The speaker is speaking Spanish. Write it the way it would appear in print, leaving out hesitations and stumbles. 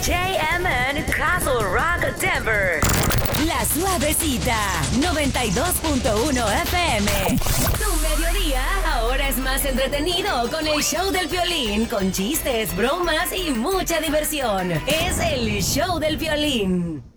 JMN Castle Rock Denver. La Suavecita, 92.1 FM. Tu mediodía ahora es más entretenido con el show del Piolín, con chistes, bromas y mucha diversión. Es el show del Piolín.